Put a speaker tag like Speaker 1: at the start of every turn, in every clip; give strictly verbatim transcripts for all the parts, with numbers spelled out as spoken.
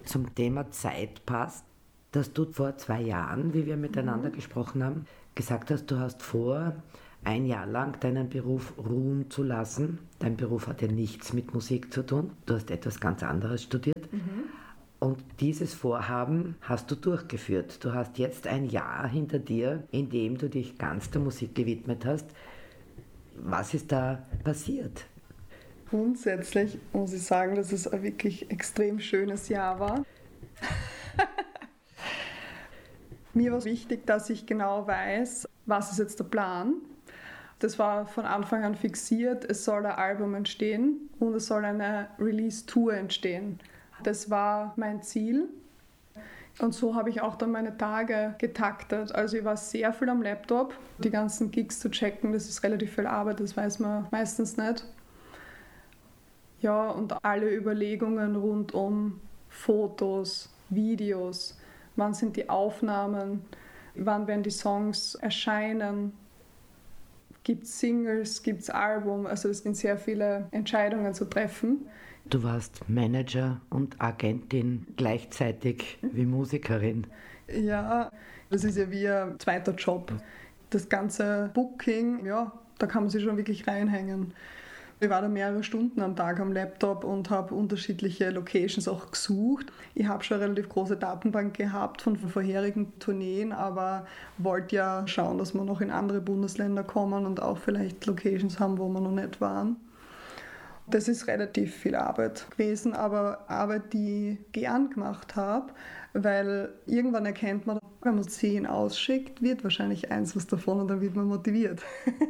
Speaker 1: zum Thema Zeit passt, dass du vor zwei Jahren, wie wir miteinander
Speaker 2: Mhm.
Speaker 1: gesprochen haben, gesagt hast, du hast vor, ein Jahr lang deinen Beruf ruhen zu lassen. Dein Beruf hat ja nichts mit Musik zu tun. Du hast etwas ganz anderes studiert.
Speaker 2: Mhm.
Speaker 1: Und dieses Vorhaben hast du durchgeführt. Du hast jetzt ein Jahr hinter dir, in dem du dich ganz der Musik gewidmet hast. Was ist da passiert?
Speaker 2: Grundsätzlich muss ich sagen, dass es ein wirklich extrem schönes Jahr war. Mir war es wichtig, dass ich genau weiß, was ist jetzt der Plan. Das war von Anfang an fixiert, es soll ein Album entstehen und es soll eine Release-Tour entstehen. Das war mein Ziel. Und so habe ich auch dann meine Tage getaktet. Also ich war sehr viel am Laptop, die ganzen Gigs zu checken, das ist relativ viel Arbeit, das weiß man meistens nicht. Ja, und alle Überlegungen rund um Fotos, Videos, wann sind die Aufnahmen, wann werden die Songs erscheinen, gibt es Singles, gibt es Album, also es sind sehr viele Entscheidungen zu treffen.
Speaker 1: Du warst Manager und Agentin gleichzeitig wie Musikerin.
Speaker 2: Ja, das ist ja wie ein zweiter Job. Das ganze Booking, ja, da kann man sich schon wirklich reinhängen. Ich war da mehrere Stunden am Tag am Laptop und habe unterschiedliche Locations auch gesucht. Ich habe schon eine relativ große Datenbank gehabt von vorherigen Tourneen, aber wollte ja schauen, dass wir noch in andere Bundesländer kommen und auch vielleicht Locations haben, wo wir noch nicht waren. Das ist relativ viel Arbeit gewesen, aber Arbeit, die ich gern gemacht habe, weil irgendwann erkennt man, wenn man zehn ausschickt, wird wahrscheinlich eins was davon und dann wird man motiviert.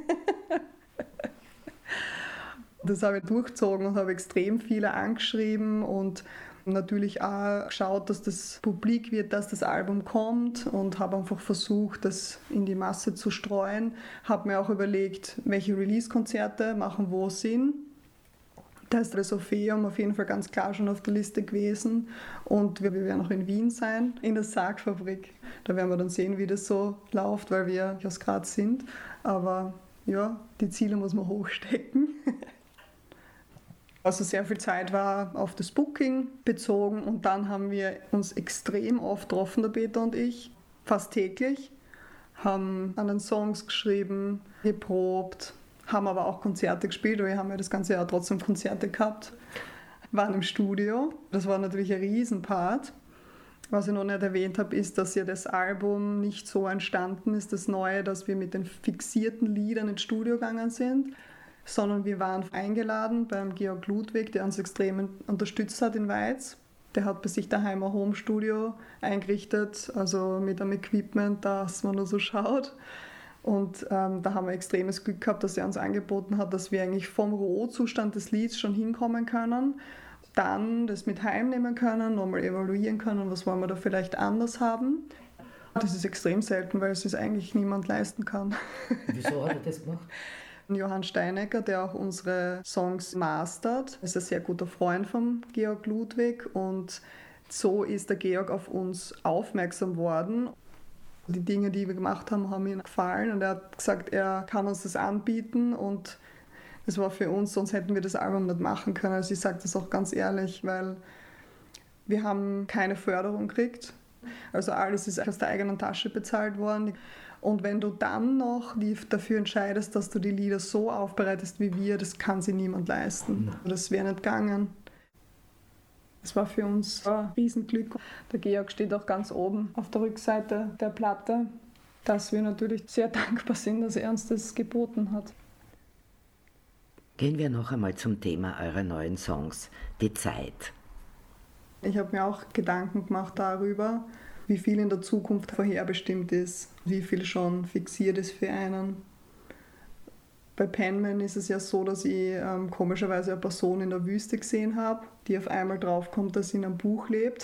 Speaker 2: Das habe ich durchgezogen und habe extrem viele angeschrieben und natürlich auch geschaut, dass das publik wird, dass das Album kommt und habe einfach versucht, das in die Masse zu streuen. Habe mir auch überlegt, welche Release-Konzerte machen wo Sinn. Da ist das Orpheum auf jeden Fall ganz klar schon auf der Liste gewesen und wir werden auch in Wien sein, in der Sargfabrik. Da werden wir dann sehen, wie das so läuft, weil wir aus Graz sind. Aber ja, die Ziele muss man hochstecken. Also sehr viel Zeit war auf das Booking bezogen und dann haben wir uns extrem oft getroffen, der Peter und ich, fast täglich, haben an den Songs geschrieben, geprobt, haben aber auch Konzerte gespielt, weil wir haben ja das ganze Jahr trotzdem Konzerte gehabt, waren im Studio. Das war natürlich ein Riesenpart. Was ich noch nicht erwähnt habe, ist, dass ja das Album nicht so entstanden ist, das Neue, dass wir mit den fixierten Liedern ins Studio gegangen sind, sondern wir waren eingeladen beim Georg Ludwig, der uns extrem unterstützt hat in Weiz. Der hat bei sich daheim ein Home-Studio eingerichtet, also mit einem Equipment, das man nur so schaut. Und ähm, da haben wir extremes Glück gehabt, dass er uns angeboten hat, dass wir eigentlich vom Rohzustand des Lieds schon hinkommen können, dann das mit heimnehmen können, nochmal evaluieren können, was wollen wir da vielleicht anders haben. Das ist extrem selten, weil es sich eigentlich niemand leisten kann.
Speaker 1: Wieso hat er das gemacht?
Speaker 2: Johann Steinecker, der auch unsere Songs mastert, ist ein sehr guter Freund von Georg Ludwig und so ist der Georg auf uns aufmerksam worden. Die Dinge, die wir gemacht haben, haben ihm gefallen und er hat gesagt, er kann uns das anbieten und das war für uns, sonst hätten wir das Album nicht machen können. Also ich sage das auch ganz ehrlich, weil wir haben keine Förderung gekriegt. Also alles ist aus der eigenen Tasche bezahlt worden. Und wenn du dann noch dafür entscheidest, dass du die Lieder so aufbereitest wie wir, das kann sich niemand leisten. Das wäre nicht gegangen. Das war für uns ein Riesenglück. Der Georg steht auch ganz oben auf der Rückseite der Platte, dass wir natürlich sehr dankbar sind, dass er uns das geboten hat.
Speaker 1: Gehen wir noch einmal zum Thema eurer neuen Songs, die Zeit.
Speaker 2: Ich habe mir auch Gedanken gemacht darüber, wie viel in der Zukunft vorherbestimmt ist, wie viel schon fixiert ist für einen. Bei Penman ist es ja so, dass ich ähm, komischerweise eine Person in der Wüste gesehen habe, die auf einmal draufkommt, dass sie in einem Buch lebt.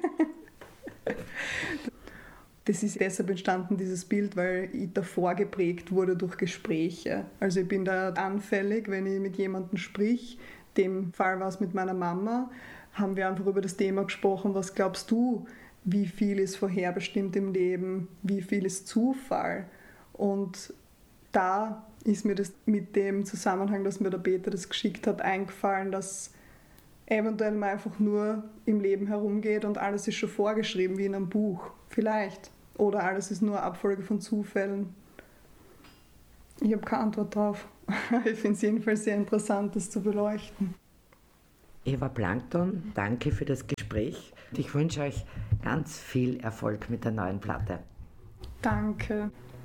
Speaker 2: Das ist deshalb entstanden, dieses Bild, weil ich davor geprägt wurde durch Gespräche. Also ich bin da anfällig, wenn ich mit jemandem sprich. In dem Fall war es mit meiner Mama, haben wir einfach über das Thema gesprochen, was glaubst du, wie viel ist vorherbestimmt im Leben, wie viel ist Zufall? Und da ist mir das mit dem Zusammenhang, dass mir der Peter das geschickt hat, eingefallen, dass eventuell mal einfach nur im Leben herumgeht und alles ist schon vorgeschrieben wie in einem Buch. Vielleicht. Oder alles ist nur eine Abfolge von Zufällen. Ich habe keine Antwort drauf. Ich finde es jedenfalls sehr interessant, das zu beleuchten.
Speaker 1: Eva Plankton, danke für das Gespräch. Ich wünsche euch ganz viel Erfolg mit der neuen Platte.
Speaker 2: Danke.